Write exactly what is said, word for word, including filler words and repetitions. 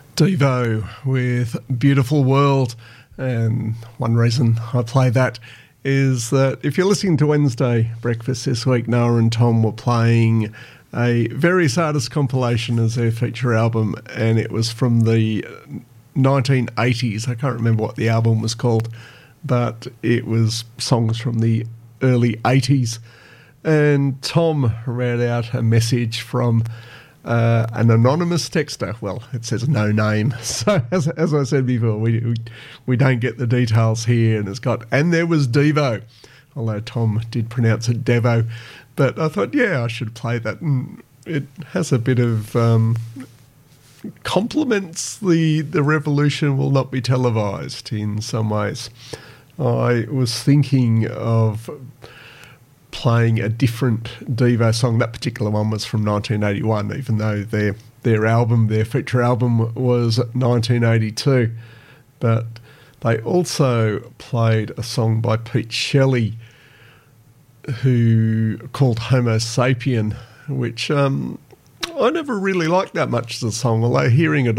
Devo with Beautiful World, and one reason I play that is that if you're listening to Wednesday Breakfast this week, Noah and Tom were playing a Various Artists compilation as their feature album, and it was from the nineteen eighties. I can't remember what the album was called, but it was songs from the early eighties. And Tom read out a message from Uh, an anonymous texter. Well, it says no name. So as, as I said before, we, we we don't get the details here. And it's got, and there was Devo, although Tom did pronounce it Devo. But I thought, yeah, I should play that. And it has a bit of um, compliments the the revolution will not be televised in some ways. I was thinking of playing a different Devo song. That particular one was from nineteen eighty-one, even though their their album, their feature album, was nineteen eighty-two. But they also played a song by Pete Shelley, who called Homo Sapien, which um, I never really liked that much as a song, although hearing it